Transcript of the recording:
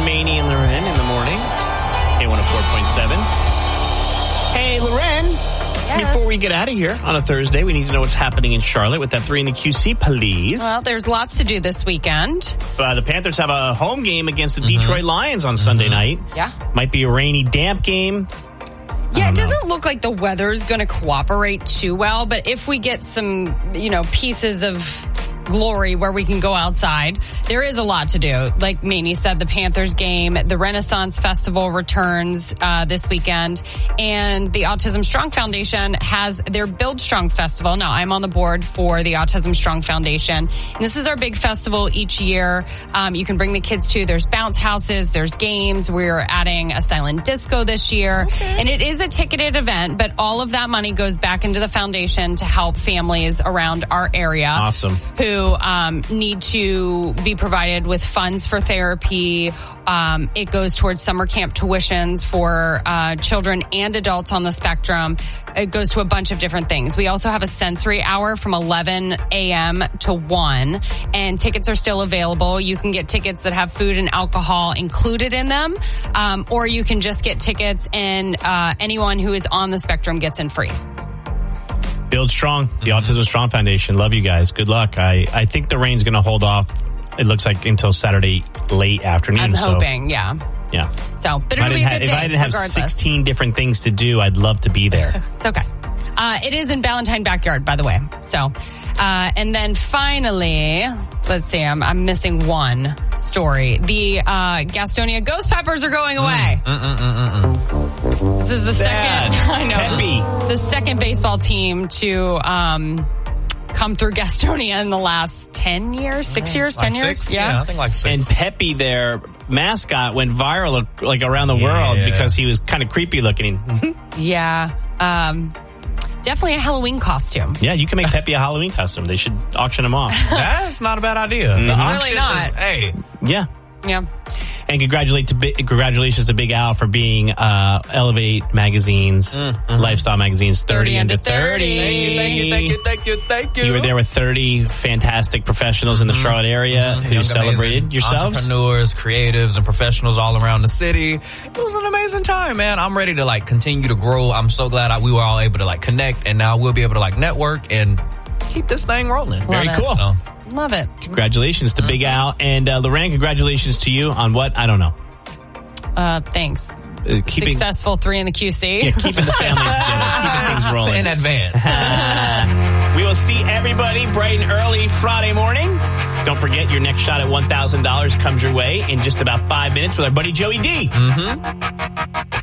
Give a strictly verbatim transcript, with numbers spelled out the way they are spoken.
Maney and Loren in the morning. K one oh four point seven. Hey, Loren. Yes. Before we get out of here on a Thursday, we need to know what's happening in Charlotte with that three in the Q C, please. Well, there's lots to do this weekend. Uh, the Panthers have a home game against the mm-hmm. Detroit Lions on mm-hmm. Sunday night. Yeah. Might be a rainy, damp game. Yeah, it doesn't look like the weather's going to cooperate too well, but if we get some, you know, pieces of glory where we can go outside, there is a lot to do. Like Maney said, the Panthers game, the Renaissance Festival returns uh, this weekend, and the Autism Strong Foundation has their Build Strong Festival. Now, I'm on the board for the Autism Strong Foundation, and this is our big festival each year. Um, you can bring the kids to. There's bounce houses, there's games. We're adding a silent disco this year, okay. and it is a ticketed event, but all of that money goes back into the foundation to help families around our area. Awesome. Who um, need to be provided with funds for therapy. Um, it goes towards summer camp tuitions for uh, children and adults on the spectrum. It goes to a bunch of different things. We also have a sensory hour from eleven a.m. to one, and tickets are still available. You can get tickets that have food and alcohol included in them, um, or you can just get tickets, and uh, anyone who is on the spectrum gets in free. Build Strong, the Autism Strong Foundation. Love you guys. Good luck. I, I think the rain's going to hold off, it looks like, until Saturday late afternoon. I'm so, hoping, yeah. Yeah. So, but it'll be a good day, if I didn't have regardless. sixteen different things to do, I'd love to be there. It's okay. Uh, it is in Ballantyne Backyard, by the way. So, uh, and then finally, let's see, I'm, I'm missing one story. The uh, Gastonia Ghost Peppers are going away. Mm, mm, mm, mm, mm. This is the Sad. second, I know, Peppy. the second baseball team to um, come through Gastonia in the last ten years, six years, like ten years. Six? Yeah. yeah, I think like six. And Peppy, their mascot, went viral like around the Yeah. world because he was kind of creepy looking. Yeah. Um, definitely a Halloween costume. Yeah, you can make Peppy a Halloween costume. They should auction them off. That's not a bad idea. Mm-hmm. The Really auction not. is, hey. Yeah. Yeah. And congratulate to, congratulations to Big Al for being uh, Elevate Magazine's, mm-hmm. Lifestyle Magazine's thirty under thirty. Thank you, thank you, thank you, thank you, thank you. You were there with thirty fantastic professionals in the mm-hmm. Charlotte area mm-hmm. who Young, celebrated yourselves. Entrepreneurs, creatives, and professionals all around the city. It was an amazing time, man. I'm ready to like continue to grow. I'm so glad I, we were all able to like connect, and now we'll be able to like network and keep this thing rolling. Love Very it. cool. So. Love it. Congratulations to mm-hmm. Big Al. And uh, Lorraine, congratulations to you on what? I don't know. Uh, thanks. Uh, keeping, Successful three in the Q C. Yeah, keeping the family together, keeping things rolling. In advance. Uh, we will see everybody bright and early Friday morning. Don't forget, your next shot at one thousand dollars comes your way in just about five minutes with our buddy Joey D. Mm-hmm.